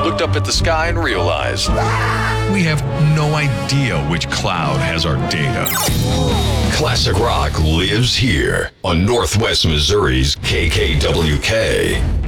looked up at the sky and realized We have no idea which cloud has our data. Classic rock lives here on Northwest Missouri's KKWK.